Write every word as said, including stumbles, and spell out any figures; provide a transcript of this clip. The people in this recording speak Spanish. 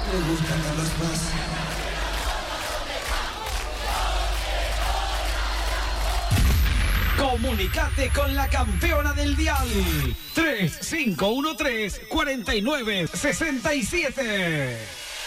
Me gusta Carlos Paz. Comunicate con la campeona del dial. tres cinco uno tres, cuatro nueve seis siete.